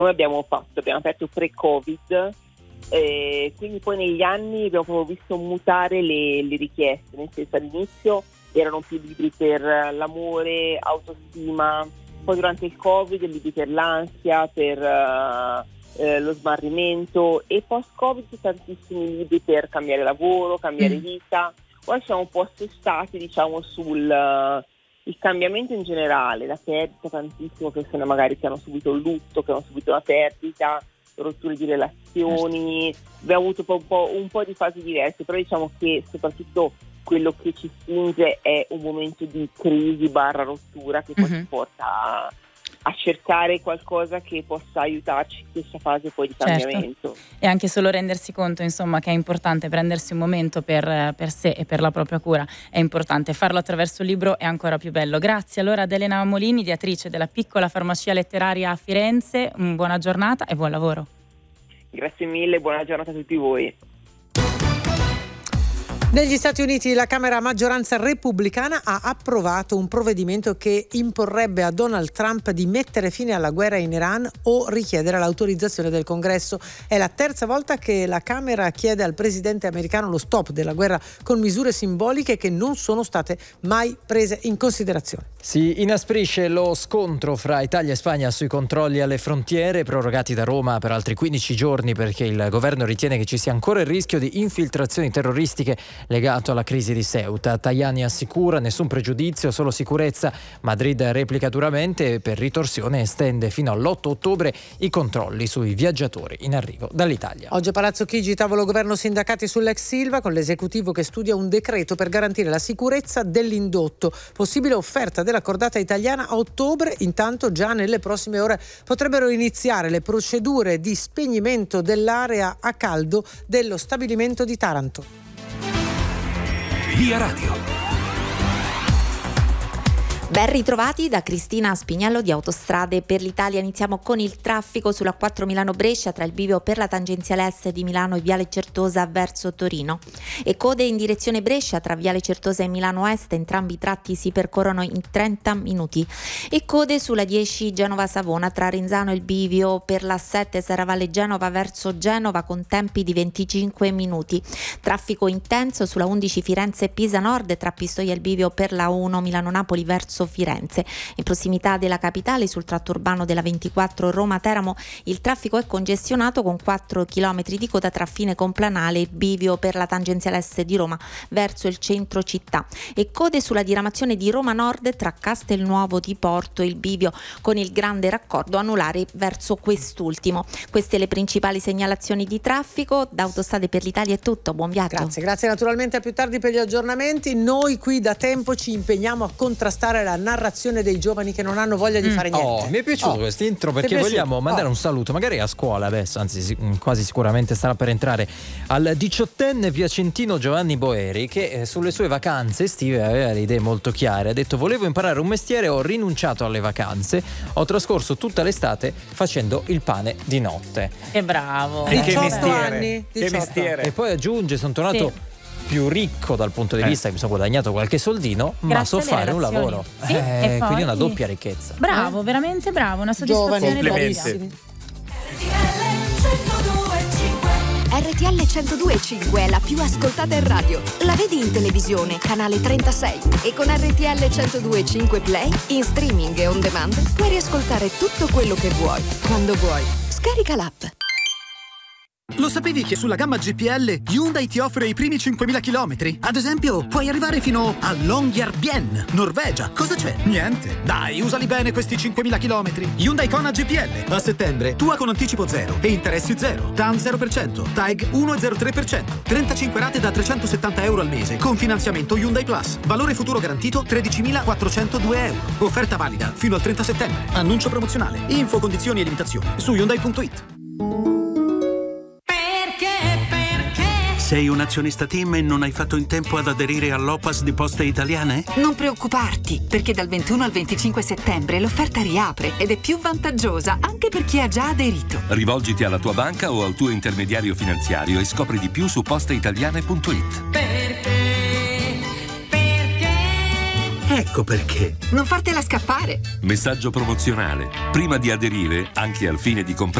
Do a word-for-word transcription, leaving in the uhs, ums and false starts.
noi abbiamo fatto, abbiamo aperto pre-Covid, eh, quindi poi negli anni abbiamo proprio visto mutare le, le richieste, nel senso all'inizio erano più libri per l'amore, autostima, poi durante il Covid libri per l'ansia, per uh, eh, lo smarrimento, e post-Covid tantissimi libri per cambiare lavoro, cambiare mm. vita. Ora siamo un po' assestati, diciamo, sul uh, il cambiamento in generale, la perdita, tantissime persone magari che hanno subito il lutto, che hanno subito una perdita, rotture di relazioni, certo. Abbiamo avuto un po', un po' di fasi diverse, però diciamo che soprattutto quello che ci spinge è un momento di crisi barra rottura che poi mm-hmm. ci porta a, a cercare qualcosa che possa aiutarci in questa fase poi di cambiamento. Certo. E anche solo rendersi conto, insomma, che è importante prendersi un momento per, per sé e per la propria cura, è importante. Farlo attraverso il libro è ancora più bello. Grazie allora ad Elena Molini, ideatrice della Piccola Farmacia Letteraria a Firenze. Buona giornata e buon lavoro. Grazie mille, buona giornata a tutti voi. Negli Stati Uniti la Camera a maggioranza repubblicana ha approvato un provvedimento che imporrebbe a Donald Trump di mettere fine alla guerra in Iran o richiedere l'autorizzazione del Congresso. È la terza volta che la Camera chiede al presidente americano lo stop della guerra con misure simboliche che non sono state mai prese in considerazione. Si inasprisce lo scontro fra Italia e Spagna sui controlli alle frontiere, prorogati da Roma per altri quindici giorni perché il governo ritiene che ci sia ancora il rischio di infiltrazioni terroristiche legato alla crisi di Ceuta. Tajani assicura nessun pregiudizio, solo sicurezza. Madrid replica duramente, per ritorsione estende fino all'otto ottobre i controlli sui viaggiatori in arrivo dall'Italia. Oggi a Palazzo Chigi tavolo governo sindacati sull'ex Ilva, con l'esecutivo che studia un decreto per garantire la sicurezza dell'indotto. Possibile offerta della cordata italiana a ottobre. Intanto già nelle prossime ore potrebbero iniziare le procedure di spegnimento dell'area a caldo dello stabilimento di Taranto. Via Radio. Ben ritrovati da Cristina Spignello di Autostrade per l'Italia. Iniziamo con il traffico sulla quattro Milano-Brescia tra il bivio per la tangenziale est di Milano e Viale Certosa verso Torino. E code in direzione Brescia tra Viale Certosa e Milano Est, entrambi i tratti si percorrono in trenta minuti. E code sulla dieci Genova-Savona tra Renzano e il bivio per la sette Serravalle Genova verso Genova con tempi di venticinque minuti. Traffico intenso sulla undici Firenze-Pisa Nord tra Pistoia e il bivio per la uno Milano-Napoli verso Firenze. In prossimità della capitale, sul tratto urbano della ventiquattro Roma-Teramo, il traffico è congestionato con quattro chilometri di coda tra Fine Complanale e bivio per la tangenziale est di Roma verso il centro città, e code sulla diramazione di Roma Nord tra Castelnuovo di Porto e il bivio con il grande raccordo anulare verso quest'ultimo. Queste le principali segnalazioni di traffico. Da Autostrade per l'Italia è tutto, buon viaggio. Grazie, grazie naturalmente, a più tardi per gli aggiornamenti. Noi qui da tempo ci impegniamo a contrastare la narrazione dei giovani che non hanno voglia di fare niente. Oh, mi è piaciuto oh. questo intro, perché vogliamo mandare oh. un saluto magari a scuola adesso, anzi quasi sicuramente starà per entrare, al diciottenne piacentino Giovanni Boeri, che sulle sue vacanze estive aveva le idee molto chiare. Ha detto: volevo imparare un mestiere, ho rinunciato alle vacanze, ho trascorso tutta l'estate facendo il pane di notte. Che bravo. E che mestiere, anni, che mestiere. E poi aggiunge: sono tornato sì. più ricco dal punto di vista eh. che mi sono guadagnato qualche soldino, Grazie ma so fare un lavoro, sì, eh, poi... quindi una doppia ricchezza. Bravo, eh? veramente bravo, una soddisfazione bellissima. R T L centodue e cinque è la più ascoltata in radio. La vedi in televisione, canale trentasei, e con R T L centodue e cinque Play in streaming e on demand puoi riascoltare tutto quello che vuoi, quando vuoi. Scarica l'app. Lo sapevi che sulla gamma G P L Hyundai ti offre i primi cinquemila chilometri? Ad esempio, puoi arrivare fino a Longyearbyen, Norvegia. Cosa c'è? Niente. Dai, usali bene questi cinquemila chilometri. Hyundai Kona G P L. A settembre, tua con anticipo zero e interessi zero. T A N zero per cento. T A E G uno virgola zero tre per cento. trentacinque rate da trecentosettanta euro al mese. Con finanziamento Hyundai Plus. Valore futuro garantito tredicimilaquattrocentodue euro. Offerta valida fino al trenta settembre. Annuncio promozionale. Info, condizioni e limitazioni su Hyundai punto it. Sei un azionista TIM e non hai fatto in tempo ad aderire all'O P A S di Poste Italiane? Non preoccuparti, perché dal ventuno al venticinque settembre l'offerta riapre ed è più vantaggiosa anche per chi ha già aderito. Rivolgiti alla tua banca o al tuo intermediario finanziario e scopri di più su posteitaliane punto it. Perché? Perché? Ecco, Ecco perché. Non fartela scappare. Messaggio promozionale. Prima di aderire, anche al fine di comprare